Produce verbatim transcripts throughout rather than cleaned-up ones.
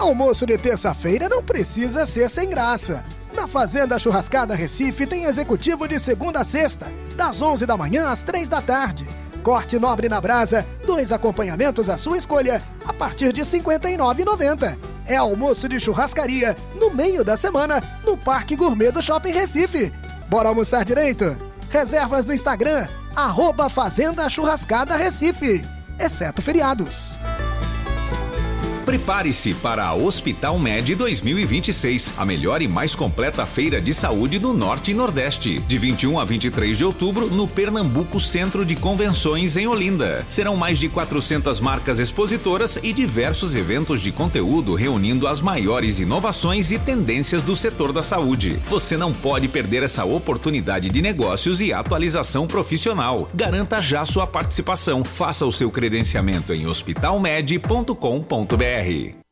Almoço de terça-feira não precisa ser sem graça. Na Fazenda Churrascada Recife tem executivo de segunda a sexta, das onze da manhã às três da tarde. Corte nobre na brasa, dois acompanhamentos à sua escolha, a partir de cinquenta e nove reais e noventa centavos. É almoço de churrascaria, no meio da semana, no Parque Gourmet do Shopping Recife. Bora almoçar direito? Reservas no Instagram, arroba Fazenda Churrascada Recife, exceto feriados. Prepare-se para a Hospital Med dois mil e vinte e seis, a melhor e mais completa feira de saúde do Norte e Nordeste. De vinte e um a vinte e três de outubro, no Pernambuco Centro de Convenções, em Olinda. Serão mais de quatrocentas marcas expositoras e diversos eventos de conteúdo reunindo as maiores inovações e tendências do setor da saúde. Você não pode perder essa oportunidade de negócios e atualização profissional. Garanta já sua participação. Faça o seu credenciamento em hospital med ponto com ponto br.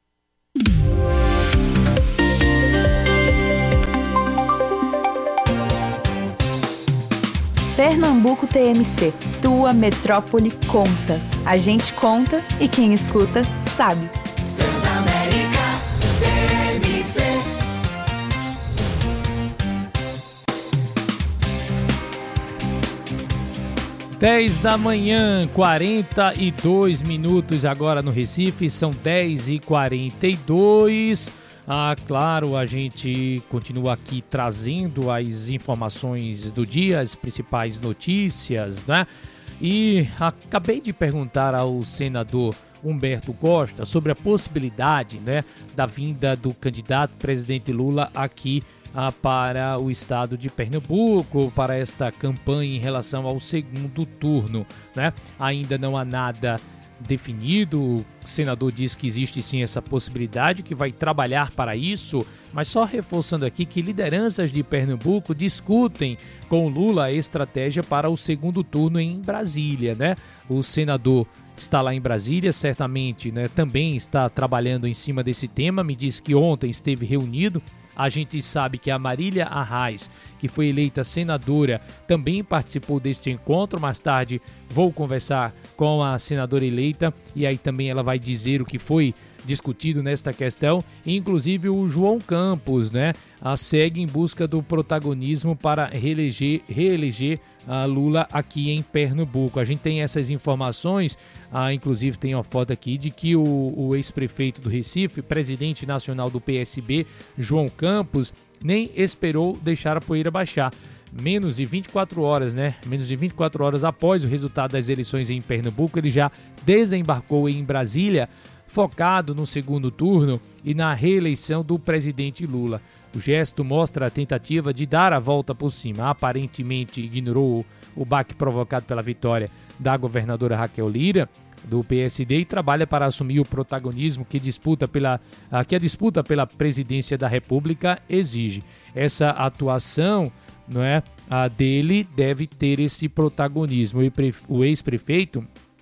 Pernambuco T M C, tua metrópole conta. A gente conta e quem escuta sabe. Transamérica T M C. dez da manhã, quarenta e dois minutos agora no Recife, são dez e quarenta e dois. Ah, claro, a gente continua aqui trazendo as informações do dia, as principais notícias, né? E acabei de perguntar ao senador Humberto Costa sobre a possibilidade, né, da vinda do candidato presidente Lula aqui ah, para o estado de Pernambuco, para esta campanha em relação ao segundo turno, né? Ainda não há nada definido. O senador diz que existe sim essa possibilidade, que vai trabalhar para isso, mas só reforçando aqui que lideranças de Pernambuco discutem com Lula a estratégia para o segundo turno em Brasília, né? O senador está lá em Brasília, certamente, né, também está trabalhando em cima desse tema. Me disse que ontem esteve reunido. A gente sabe que a Marília Arraes, que foi eleita senadora, também participou deste encontro. Mais tarde vou conversar com a senadora eleita e aí também ela vai dizer o que foi discutido nesta questão. Inclusive o João Campos, né, a segue em busca do protagonismo para reeleger, reeleger a Lula aqui em Pernambuco. A gente tem essas informações, ah, inclusive tem uma foto aqui de que o, o ex-prefeito do Recife, presidente nacional do P S B, João Campos, nem esperou deixar a poeira baixar. Menos de vinte e quatro horas, né? Menos de vinte e quatro horas após o resultado das eleições em Pernambuco, ele já desembarcou em Brasília, focado no segundo turno e na reeleição do presidente Lula. O gesto mostra a tentativa de dar a volta por cima. Aparentemente ignorou o baque provocado pela vitória da governadora Raquel Lira, do P S D, e trabalha para assumir o protagonismo que, disputa pela, que a disputa pela presidência da República exige. Essa atuação, não é, a dele deve ter esse protagonismo. O ex-prefeito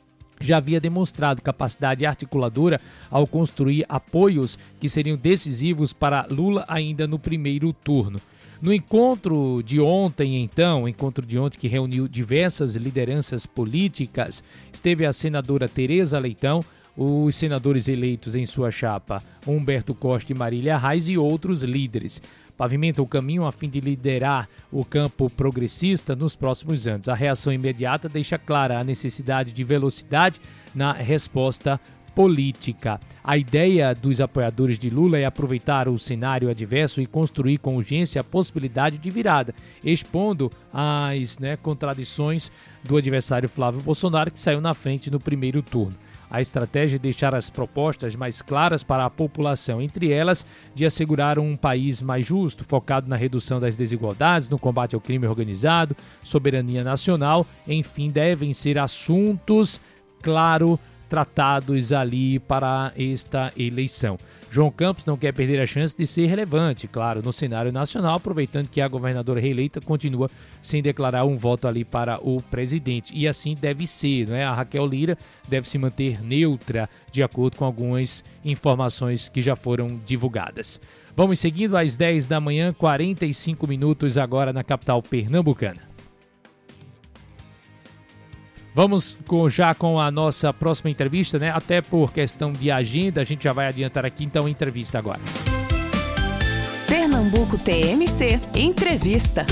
já havia demonstrado capacidade articuladora ao construir apoios que seriam decisivos para Lula ainda no primeiro turno. No encontro de ontem, então, encontro de ontem que reuniu diversas lideranças políticas, esteve a senadora Tereza Leitão, os senadores eleitos em sua chapa, Humberto Costa e Marília Arraes, e outros líderes. Pavimenta o caminho a fim de liderar o campo progressista nos próximos anos. A reação imediata deixa clara a necessidade de velocidade na resposta política. A ideia dos apoiadores de Lula é aproveitar o cenário adverso e construir com urgência a possibilidade de virada, expondo as, né, contradições do adversário Flávio Bolsonaro, que saiu na frente no primeiro turno. A estratégia é deixar as propostas mais claras para a população, entre elas de assegurar um país mais justo, focado na redução das desigualdades, no combate ao crime organizado, soberania nacional, enfim, devem ser assuntos, claro, tratados ali para esta eleição. João Campos não quer perder a chance de ser relevante, claro, no cenário nacional, aproveitando que a governadora reeleita continua sem declarar um voto ali para o presidente. E assim deve ser, não é? A Raquel Lira deve se manter neutra, de acordo com algumas informações que já foram divulgadas. Vamos seguindo às dez da manhã, quarenta e cinco minutos agora na capital pernambucana. Vamos com, já com a nossa próxima entrevista, né? Até por questão de agenda, a gente já vai adiantar aqui, então, a entrevista agora. Pernambuco T M C Entrevista.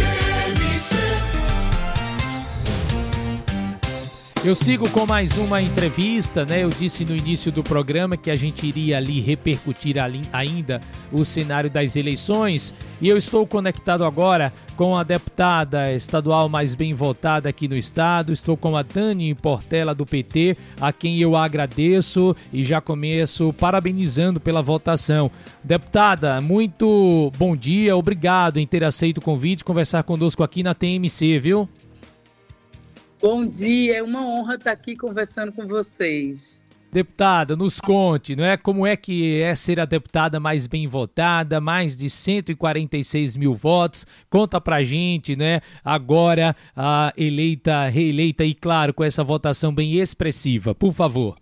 Eu sigo com mais uma entrevista, né? Eu disse no início do programa que a gente iria ali repercutir ali ainda o cenário das eleições e eu estou conectado agora com a deputada estadual mais bem votada aqui no estado. Estou com a Dani Portela do P T, a quem eu agradeço e já começo parabenizando pela votação. Deputada, muito bom dia, obrigado em ter aceito o convite, conversar conosco aqui na T M C, viu? Bom dia, é uma honra estar aqui conversando com vocês. Deputada, nos conte, não é? Como é que é ser a deputada mais bem votada, mais de cento e quarenta e seis mil votos? Conta pra gente, né? Agora a eleita, reeleita e, claro, com essa votação bem expressiva, por favor.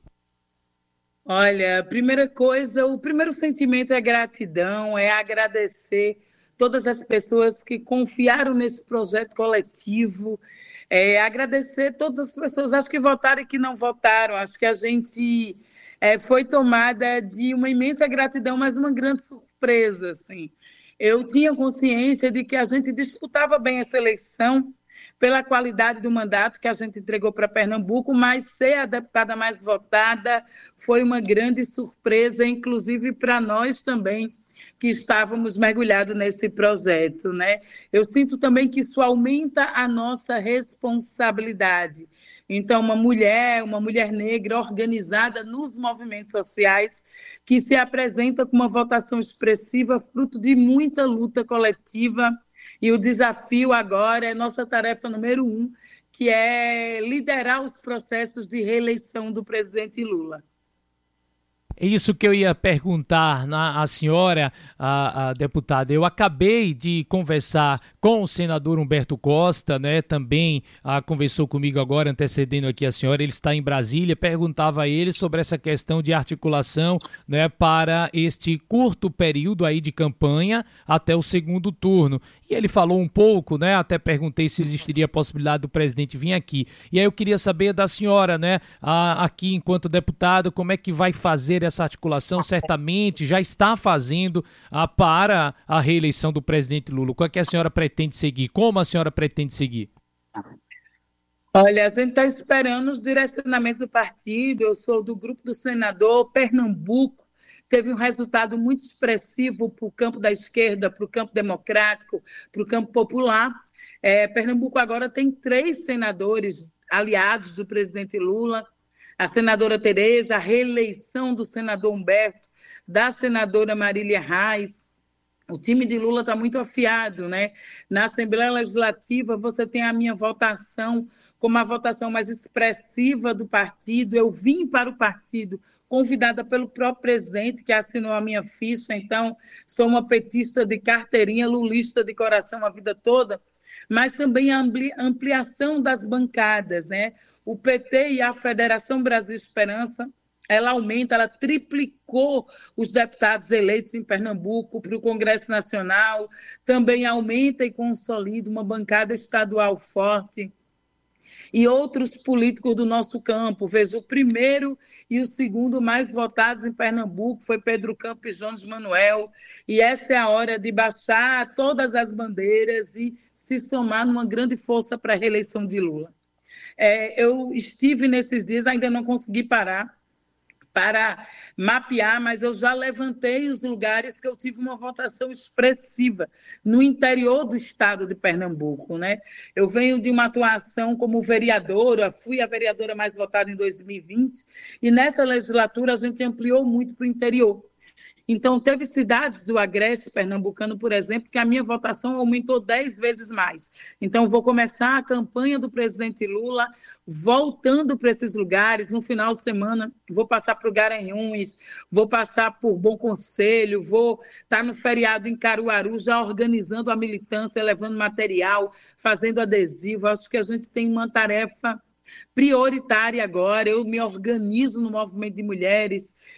Olha, a primeira coisa, o primeiro sentimento é gratidão, é agradecer todas as pessoas que confiaram nesse projeto coletivo. É, agradecer todas as pessoas, acho que votaram e que não votaram, acho que a gente é, foi tomada de uma imensa gratidão, mas uma grande surpresa, assim. Eu tinha consciência de que a gente disputava bem essa eleição pela qualidade do mandato que a gente entregou para Pernambuco, mas ser a deputada mais votada foi uma grande surpresa, inclusive para nós também, que estávamos mergulhados nesse projeto, né? Eu sinto também que isso aumenta a nossa responsabilidade. Então, uma mulher, uma mulher negra organizada nos movimentos sociais, que se apresenta com uma votação expressiva, fruto de muita luta coletiva, e o desafio agora é nossa tarefa número um, que é liderar os processos de reeleição do presidente Lula. É isso que eu ia perguntar na, a senhora, a, a deputada. Eu acabei de conversar com o senador Humberto Costa, né? Também a, conversou comigo agora, antecedendo aqui a senhora. Ele está em Brasília. Perguntava a ele sobre essa questão de articulação, né, para este curto período aí de campanha até o segundo turno. E ele falou um pouco, né? Até perguntei se existiria a possibilidade do presidente vir aqui. E aí eu queria saber da senhora, né? A, aqui enquanto deputada, como é que vai fazer essa articulação? Certamente já está fazendo a, para a reeleição do presidente Lula. Qual é que a senhora pretende seguir? Como a senhora pretende seguir? Olha, a gente está esperando os direcionamentos do partido. Eu sou do grupo do senador. Pernambuco teve um resultado muito expressivo para o campo da esquerda, para o campo democrático, para o campo popular. É, Pernambuco agora tem três senadores aliados do presidente Lula, a senadora Tereza, a reeleição do senador Humberto, da senadora Marília Reis. O time de Lula está muito afiado, né? Na Assembleia Legislativa, você tem a minha votação como a votação mais expressiva do partido. Eu vim para o partido convidada pelo próprio presidente, que assinou a minha ficha. Então, sou uma petista de carteirinha, lulista de coração a vida toda, mas também a ampliação das bancadas, né? O P T e a Federação Brasil Esperança, ela aumenta, ela triplicou os deputados eleitos em Pernambuco para o Congresso Nacional, também aumenta e consolida uma bancada estadual forte. E outros políticos do nosso campo, veja, o primeiro e o segundo mais votados em Pernambuco foi Pedro Campos e Jones Manuel, e essa é a hora de baixar todas as bandeiras e se somar numa grande força para a reeleição de Lula. É, eu estive nesses dias, ainda não consegui parar para mapear, mas eu já levantei os lugares que eu tive uma votação expressiva no interior do estado de Pernambuco, né? Eu venho de uma atuação como vereadora, fui a vereadora mais votada em dois mil e vinte, e nessa legislatura a gente ampliou muito para o interior. Então, teve cidades do Agreste pernambucano, por exemplo, que a minha votação aumentou dez vezes mais. Então, vou começar a campanha do presidente Lula voltando para esses lugares. No final de semana, vou passar por Garanhuns, vou passar por Bom Conselho, vou estar no feriado em Caruaru, já organizando a militância, levando material, fazendo adesivo. Acho que a gente tem uma tarefa prioritária agora. Eu me organizo no movimento de mulheres,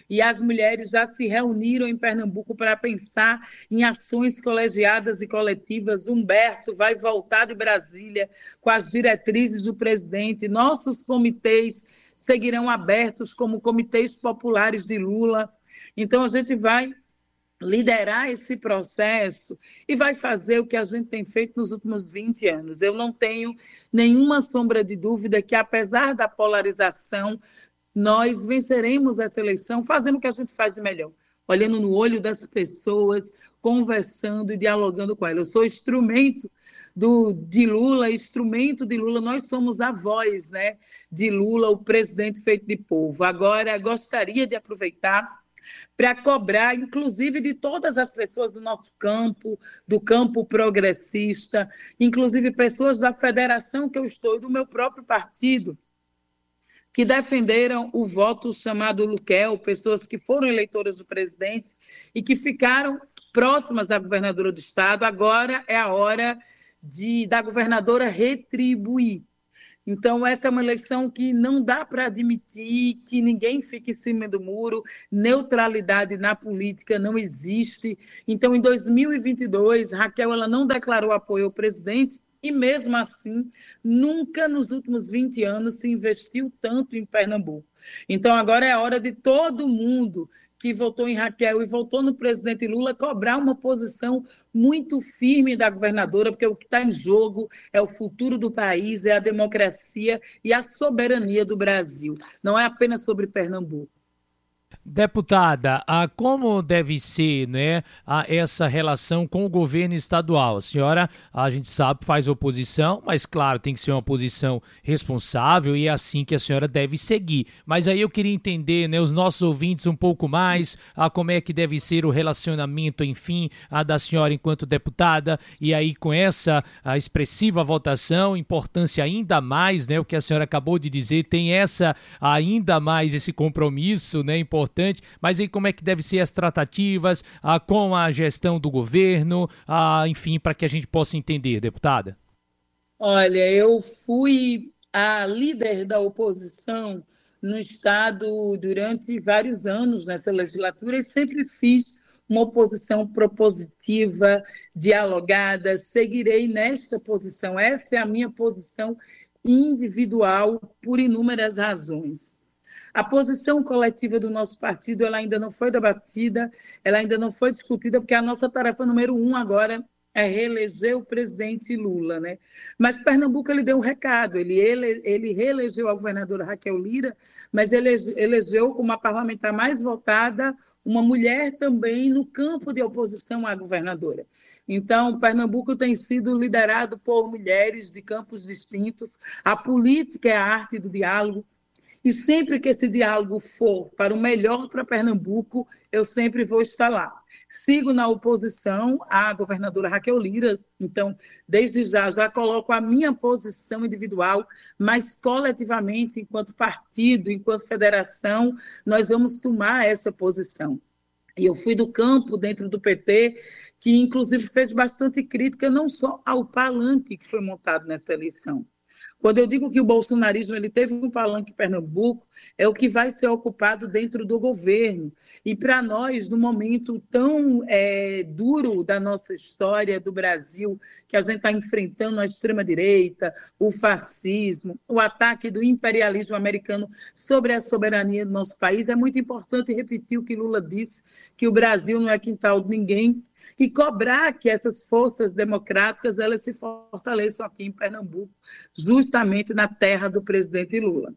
e as mulheres já se reuniram em Pernambuco para pensar em ações colegiadas e coletivas. Humberto vai voltar de Brasília com as diretrizes do presidente. Nossos comitês seguirão abertos como comitês populares de Lula. Então, a gente vai liderar esse processo e vai fazer o que a gente tem feito nos últimos vinte anos. Eu não tenho nenhuma sombra de dúvida que, apesar da polarização, nós venceremos essa eleição fazendo o que a gente faz de melhor, olhando no olho das pessoas, conversando e dialogando com elas. Eu sou instrumento do, de Lula, instrumento de Lula, nós somos a voz, né, de Lula, o presidente feito de povo. Agora, gostaria de aproveitar para cobrar, inclusive, de todas as pessoas do nosso campo, do campo progressista, inclusive pessoas da federação que eu estou e do meu próprio partido, que defenderam o voto chamado Luquel, pessoas que foram eleitoras do presidente e que ficaram próximas à governadora do estado. Agora é a hora de, da governadora retribuir. Então, essa é uma eleição que não dá para admitir que ninguém fique em cima do muro, neutralidade na política não existe. Então, em dois mil e vinte e dois, Raquel ela não declarou apoio ao presidente e, mesmo assim, nunca nos últimos vinte anos se investiu tanto em Pernambuco. Então, agora é a hora de todo mundo que votou em Raquel e votou no presidente Lula cobrar uma posição muito firme da governadora, porque o que está em jogo é o futuro do país, é a democracia e a soberania do Brasil. Não é apenas sobre Pernambuco. Deputada, ah, como deve ser, né, a essa relação com o governo estadual? A senhora, a gente sabe, faz oposição, mas claro, tem que ser uma posição responsável e é assim que a senhora deve seguir. Mas aí eu queria entender, né, os nossos ouvintes um pouco mais, ah, como é que deve ser o relacionamento, enfim, a da senhora enquanto deputada, e aí com essa a expressiva votação, importância ainda mais, né, o que a senhora acabou de dizer, tem essa ainda mais esse compromisso, né, importante. Mas aí como é que deve ser as tratativas ah, com a gestão do governo, ah, enfim, para que a gente possa entender, deputada? Olha, eu fui a líder da oposição no estado durante vários anos nessa legislatura e sempre fiz uma oposição propositiva, dialogada, seguirei nesta posição. Essa é a minha posição individual por inúmeras razões. A posição coletiva do nosso partido ela ainda não foi debatida, ela ainda não foi discutida, porque a nossa tarefa número um agora é reeleger o presidente Lula, né? Mas Pernambuco ele deu um recado, ele, ele, ele reelegeu a governadora Raquel Lira, mas ele elegeu como a parlamentar mais votada uma mulher também no campo de oposição à governadora. Então, Pernambuco tem sido liderado por mulheres de campos distintos, a política é a arte do diálogo, e sempre que esse diálogo for para o melhor para Pernambuco, eu sempre vou estar lá. Sigo na oposição à governadora Raquel Lira, então, desde já, já coloco a minha posição individual, mas coletivamente, enquanto partido, enquanto federação, nós vamos tomar essa posição. E eu fui do campo dentro do P T, que inclusive fez bastante crítica, não só ao palanque que foi montado nessa eleição. Quando eu digo que o bolsonarismo ele teve um palanque em Pernambuco, é o que vai ser ocupado dentro do governo. E para nós, no momento tão é, duro da nossa história do Brasil, que a gente está enfrentando a extrema-direita, o fascismo, o ataque do imperialismo americano sobre a soberania do nosso país, é muito importante repetir o que Lula disse, que o Brasil não é quintal de ninguém, e cobrar que essas forças democráticas elas se fortaleçam aqui em Pernambuco, justamente na terra do presidente Lula.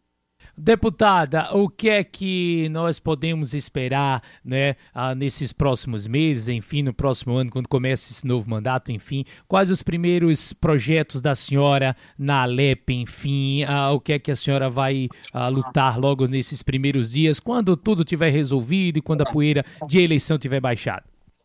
Deputada, o que é que nós podemos esperar, né, ah, nesses próximos meses, enfim, no próximo ano, quando começa esse novo mandato, enfim, quais os primeiros projetos da senhora na Alep, enfim, ah, o que é que a senhora vai ah, lutar logo nesses primeiros dias, quando tudo tiver resolvido e quando a poeira de eleição tiver baixado?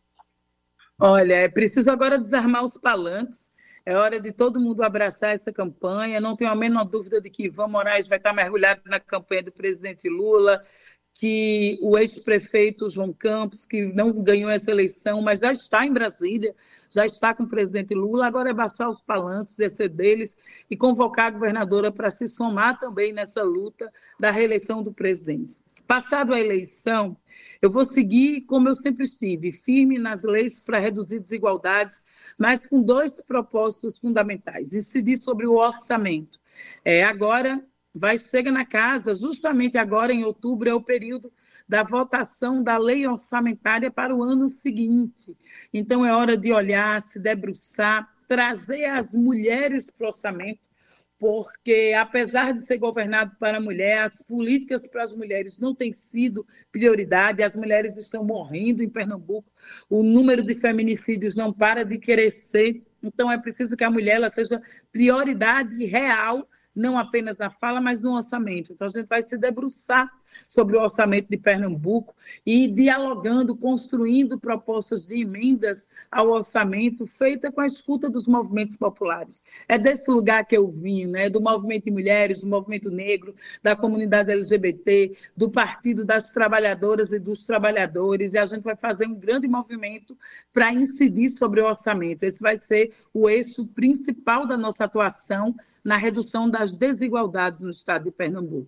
Olha, é preciso agora desarmar os palanques, é hora de todo mundo abraçar essa campanha, não tenho a menor dúvida de que Ivan Moraes vai estar mergulhado na campanha do presidente Lula, que o ex-prefeito João Campos, que não ganhou essa eleição, mas já está em Brasília, já está com o presidente Lula, agora é baixar os palanques, descer deles e convocar a governadora para se somar também nessa luta da reeleição do presidente. Passado a eleição, eu vou seguir como eu sempre estive, firme nas leis para reduzir desigualdades, mas com dois propósitos fundamentais. Incidir sobre o orçamento. É, agora, vai chegar na casa, justamente agora em outubro, é o período da votação da lei orçamentária para o ano seguinte. Então, é hora de olhar, se debruçar, trazer as mulheres para o orçamento, porque, apesar de ser governado para a mulher, as políticas para as mulheres não têm sido prioridade, as mulheres estão morrendo em Pernambuco, o número de feminicídios não para de crescer, então é preciso que a mulher ela seja prioridade real, não apenas na fala, mas no orçamento. Então, a gente vai se debruçar sobre o orçamento de Pernambuco e dialogando, construindo propostas de emendas ao orçamento feita com a escuta dos movimentos populares. É desse lugar que eu vim, né? Do movimento de mulheres, do movimento negro, da comunidade L G B T, do Partido das Trabalhadoras e dos Trabalhadores, e a gente vai fazer um grande movimento para incidir sobre o orçamento. Esse vai ser o eixo principal da nossa atuação na redução das desigualdades no estado de Pernambuco.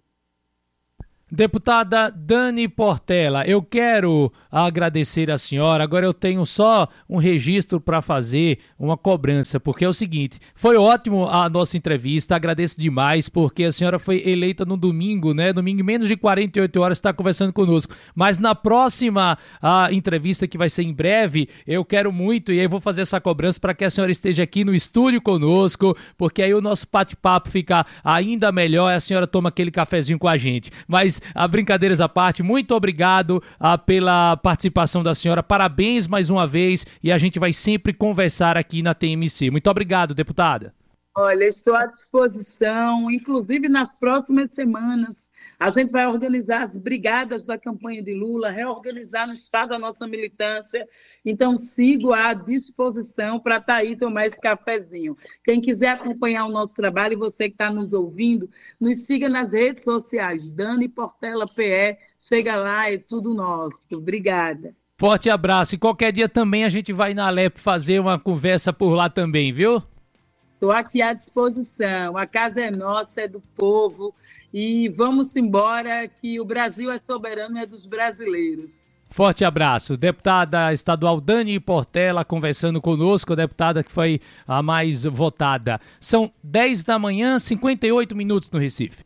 Deputada Dani Portela, eu quero agradecer a senhora. Agora eu tenho só um registro para fazer, uma cobrança, porque é o seguinte, foi ótimo a nossa entrevista, agradeço demais, porque a senhora foi eleita no domingo, né? Domingo, em menos de quarenta e oito horas, está conversando conosco. Mas na próxima a entrevista, que vai ser em breve, eu quero muito, e aí vou fazer essa cobrança para que a senhora esteja aqui no estúdio conosco, porque aí o nosso bate-papo fica ainda melhor e a senhora toma aquele cafezinho com a gente. Mas a brincadeiras à parte, muito obrigado ah, pela participação da senhora, parabéns mais uma vez, e a gente vai sempre conversar aqui na T M C. Muito obrigado, deputada. Olha, estou à disposição, inclusive nas próximas semanas, a gente vai organizar as brigadas da campanha de Lula, reorganizar no estado a nossa militância, então sigo à disposição para estar aí tomar esse cafezinho. Quem quiser acompanhar o nosso trabalho, e você que está nos ouvindo, nos siga nas redes sociais, Dani Portela P E, chega lá, é tudo nosso. Obrigada. Forte abraço, e qualquer dia também a gente vai na Alep fazer uma conversa por lá também, viu? Estou aqui à disposição, a casa é nossa, é do povo, e vamos embora que o Brasil é soberano e é dos brasileiros. Forte abraço. Deputada estadual Dani Portela conversando conosco, a deputada que foi a mais votada. São dez da manhã, cinquenta e oito minutos no Recife.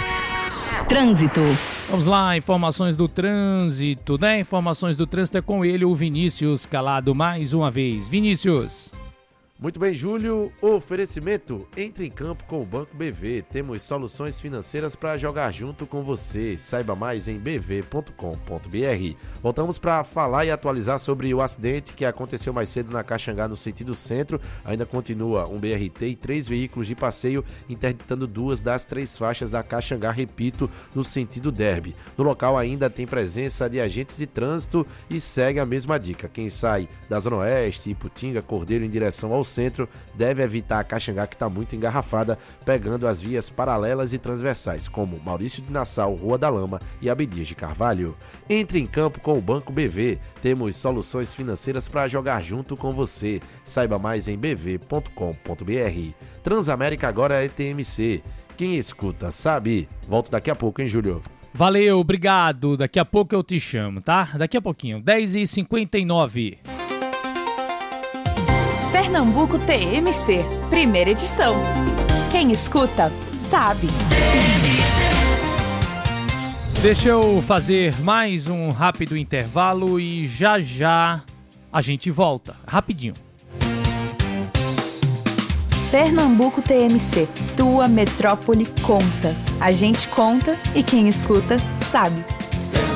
Trânsito. Vamos lá, informações do trânsito, né? Informações do trânsito é com ele, o Vinícius Calado, mais uma vez. Vinícius. Muito bem, Júlio. Oferecimento. Entre em campo com o Banco B V. Temos soluções financeiras para jogar junto com você. Saiba mais em b v ponto com ponto b r. Voltamos para falar e atualizar sobre o acidente que aconteceu mais cedo na Caxangá, no sentido centro. Ainda continua um B R T e três veículos de passeio interditando duas das três faixas da Caxangá, repito, no sentido Derby. No local ainda tem presença de agentes de trânsito e segue a mesma dica. Quem sai da Zona Oeste, Iputinga, Cordeiro em direção ao centro deve evitar a Caxangá, que está muito engarrafada, pegando as vias paralelas e transversais, como Maurício de Nassau, Rua da Lama e Abdias de Carvalho. Entre em campo com o Banco B V. Temos soluções financeiras para jogar junto com você. Saiba mais em b v ponto com ponto b r. Transamérica agora é T M C. Quem escuta sabe. Volto daqui a pouco, hein, Júlio? Valeu, obrigado. Daqui a pouco eu te chamo, tá? Daqui a pouquinho, dez e cinquenta e nove. Pernambuco T M C, primeira edição. Quem escuta, sabe. Deixa eu fazer mais um rápido intervalo e já já a gente volta. Rapidinho. Pernambuco T M C, tua metrópole conta. A gente conta e quem escuta, sabe.